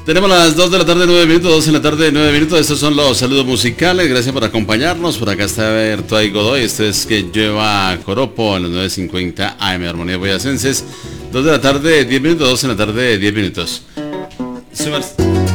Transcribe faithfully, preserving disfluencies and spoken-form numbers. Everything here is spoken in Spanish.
Tenemos las dos de la tarde, nueve minutos, dos de la tarde, nueve minutos. Estos son los saludos musicales. Gracias por acompañarnos. Por acá está Bertoy Godoy. Este es que lleva Coropo en los nueve cincuenta A M Armonía Boyacenses. dos de la tarde, diez minutos, dos de la tarde, diez minutos. Super...